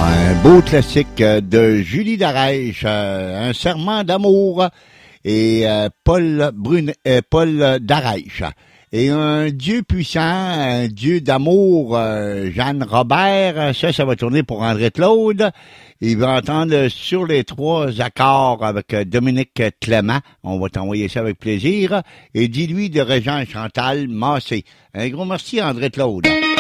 Un beau classique de Julie Darèche, un serment d'amour, et Paul Darèche. Et un Dieu puissant, un Dieu d'amour, Jeanne Robert, ça va tourner pour André Claude. Il va entendre Sur les trois accords avec Dominique Clément. On va t'envoyer ça avec plaisir. Et dis-lui de Régent Chantal Massé. Un gros merci André Claude.